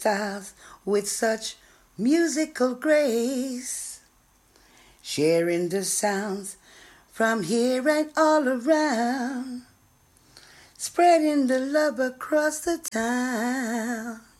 styles with such musical grace, sharing the sounds from here and all around, spreading the love across the town.